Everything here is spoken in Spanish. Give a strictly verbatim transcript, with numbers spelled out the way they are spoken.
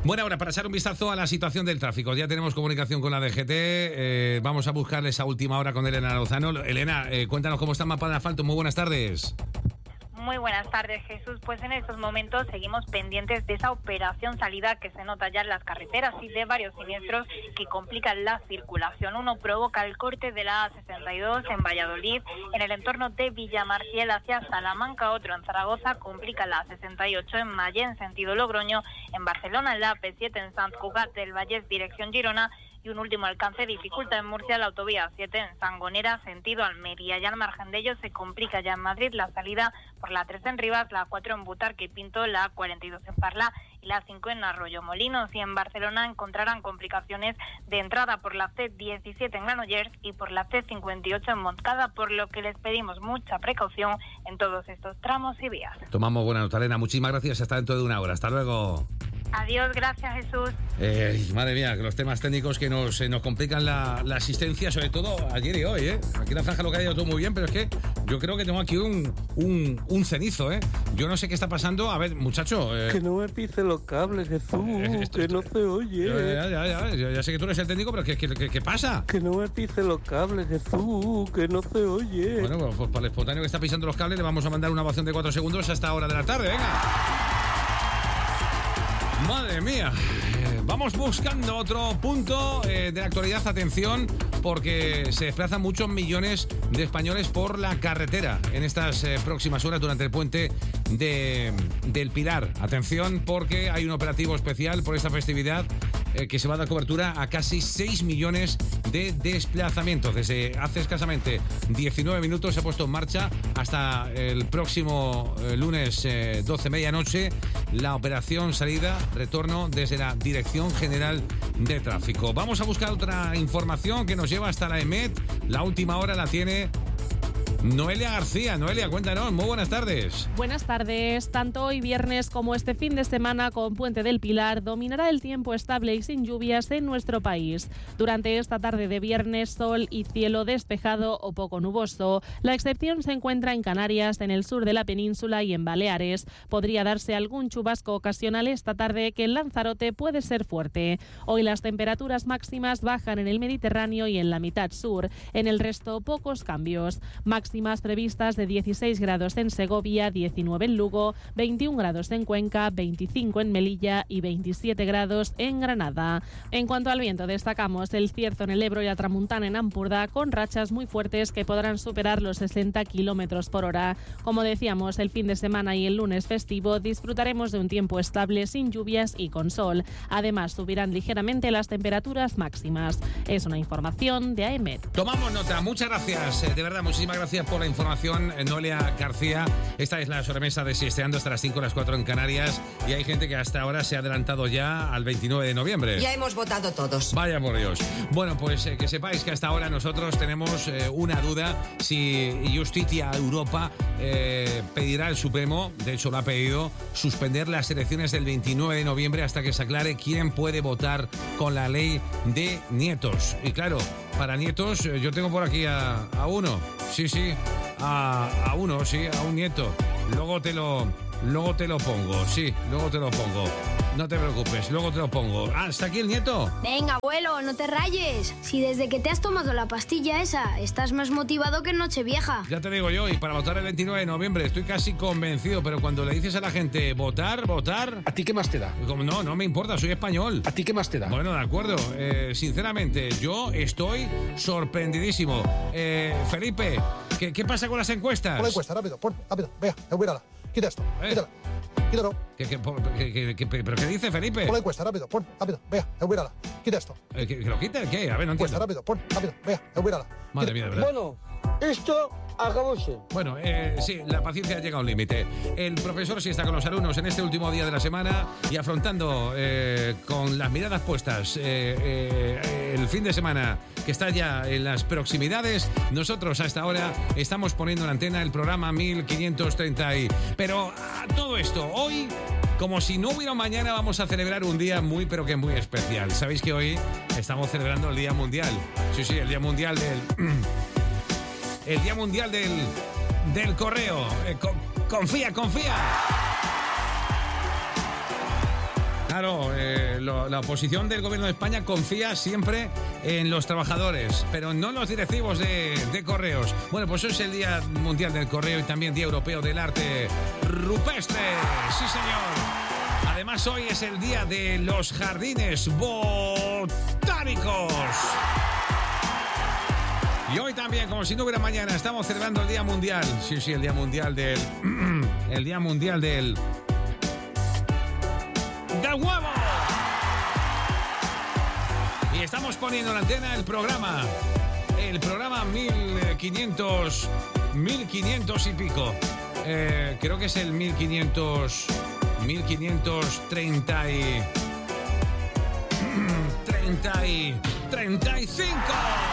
Bueno, ahora para echar un vistazo a la situación del tráfico. Ya tenemos comunicación con la D G T. Eh, vamos a buscarle esa última hora con Elena Lozano. Elena, eh, cuéntanos cómo está el mapa de asfalto. Muy buenas tardes. Muy buenas tardes, Jesús. Pues en estos momentos seguimos pendientes de esa operación salida que se nota ya en las carreteras y de varios siniestros que complican la circulación. Uno provoca el corte de la A sesenta y dos en Valladolid, en el entorno de Villamarciel hacia Salamanca. Otro en Zaragoza complica la A sesenta y ocho en Mayén, sentido Logroño. En Barcelona, en la A P siete en Sant Cugat del Vallès, dirección Girona. Y un último alcance dificulta en Murcia la autovía siete en Sangonera, sentido Almería. Y al margen de ello se complica ya en Madrid la salida por la tres en Rivas, la cuatro en Butarque y Pinto, la cuarenta y dos en Parla y la cinco en Arroyo Molinos. Y en Barcelona encontrarán complicaciones de entrada por la C diecisiete en Granollers y por la C cincuenta y ocho en Montcada, por lo que les pedimos mucha precaución en todos estos tramos y vías. Tomamos buena nota, Elena. Muchísimas gracias. Hasta dentro de una hora. Hasta luego. Adiós, gracias, Jesús. Eh, madre mía, que los temas técnicos que nos, eh, nos complican la, la asistencia, sobre todo ayer y hoy, ¿eh? Aquí en la franja lo que ha ido todo muy bien, pero es que yo creo que tengo aquí un, un, un cenizo, ¿eh? Yo no sé qué está pasando. A ver, muchacho... Eh, que no me pise los cables, Jesús, eh, esto, que esto, no se oye. Ya, ya, ya, ya, ya sé que tú eres el técnico, pero ¿qué, qué, qué, qué pasa? Que no me pise los cables, Jesús, que no se oye. Bueno, pues, pues para el espontáneo que está pisando los cables le vamos a mandar una ovación de cuatro segundos hasta hora de la tarde, venga. Madre mía, eh, vamos buscando otro punto eh, de la actualidad. Atención, porque se desplazan muchos millones de españoles por la carretera en estas eh, próximas horas durante el puente de, del Pilar. Atención, porque hay un operativo especial por esta festividad eh, que se va a dar cobertura a casi seis millones de desplazamientos. Desde hace escasamente diecinueve minutos se ha puesto en marcha hasta el próximo eh, lunes eh, doce medianoche la operación salida retorno desde la Dirección General de Tráfico. Vamos a buscar otra información que nos lleva hasta la E M E T. La última hora la tiene Noelia García. Noelia, cuéntanos, muy buenas tardes. Buenas tardes. Tanto hoy viernes como este fin de semana con Puente del Pilar dominará el tiempo estable y sin lluvias en nuestro país. Durante esta tarde de viernes, sol y cielo despejado o poco nuboso. La excepción se encuentra en Canarias, en el sur de la península y en Baleares. Podría darse algún chubasco ocasional esta tarde que en Lanzarote puede ser fuerte. Hoy las temperaturas máximas bajan en el Mediterráneo y en la mitad sur. En el resto, pocos cambios. Máximas previstas de dieciséis grados en Segovia, diecinueve en Lugo, veintiún grados en Cuenca, veinticinco en Melilla y veintisiete grados en Granada. En cuanto al viento, destacamos el cierzo en el Ebro y la Tramuntana en Ampurdá con rachas muy fuertes que podrán superar los sesenta kilómetros por hora. Como decíamos, el fin de semana y el lunes festivo disfrutaremos de un tiempo estable sin lluvias y con sol. Además, subirán ligeramente las temperaturas máximas. Es una información de A E M E T. Tomamos nota. Muchas gracias. De verdad, muchísimas gracias por la información, Noelia García. Esta es la sobremesa de Siesteando hasta las cinco, las cuatro en Canarias. Y hay gente que hasta ahora se ha adelantado ya al veintinueve de noviembre. Ya hemos votado todos. Vaya por Dios. Bueno, pues eh, que sepáis que hasta ahora nosotros tenemos eh, una duda si Justicia Europa eh, pedirá al Supremo, de hecho lo ha pedido, suspender las elecciones del veintinueve de noviembre hasta que se aclare quién puede votar con la ley de nietos. Y claro, para nietos, yo tengo por aquí a, a uno. Sí, sí, a, a uno, sí, a un nieto. Luego te lo, luego te lo pongo, sí, luego te lo pongo. No te preocupes, luego te lo pongo. Ah, ¿está aquí el nieto? Venga, abuelo, no te rayes. Si desde que te has tomado la pastilla esa, estás más motivado que en Nochevieja. Ya te digo yo, y para votar el veintinueve de noviembre estoy casi convencido, pero cuando le dices a la gente votar, votar... ¿A ti qué más te da? Como, no, no me importa, soy español. ¿A ti qué más te da? Bueno, de acuerdo. Eh, sinceramente, yo estoy sorprendididísimo. Eh, Felipe, ¿qué, ¿qué pasa con las encuestas? Pon la encuesta, rápido, pon, rápido, vea, mírala. Quita esto, eh. quítala. Quítalo. ¿Qué, qué, qué, qué, qué, ¿Pero qué dice Felipe? Pon la encuesta, rápido, pon, rápido, vea, mírala. Quita esto. ¿Que, que lo quite? ¿Qué? A ver, no entiendo. Encuesta, rápido, pon, rápido, vea, mírala. Madre mía, de verdad. Bueno, esto acabóse. Bueno, eh, sí, la paciencia llega a un límite. El profesor sí está con los alumnos en este último día de la semana y afrontando eh, con las miradas puestas eh, eh, el fin de semana que está ya en las proximidades. Nosotros a esta hora estamos poniendo en antena el programa mil quinientos treinta y... Pero a todo esto, hoy, como si no hubiera mañana, vamos a celebrar un día muy, pero que muy especial. Sabéis que hoy estamos celebrando el Día Mundial. Sí, sí, el Día Mundial del... El Día Mundial del, del Correo. Eh, con, confía, confía. Claro, eh, la, la oposición del gobierno de España confía siempre en los trabajadores, pero no en los directivos de, de correos. Bueno, pues hoy es el Día Mundial del Correo y también Día Europeo del Arte Rupestre. Sí, señor. Además, hoy es el Día de los Jardines Botánicos. Y hoy también, como si no hubiera mañana, estamos celebrando el Día Mundial. Sí, sí, el Día Mundial del... el Día Mundial del... ¡del huevo! Y estamos poniendo en la antena el programa. El programa mil quinientos... mil quinientos y pico. Eh, creo que es el mil quinientos... mil quinientos treinta y... treinta y... treinta y cinco.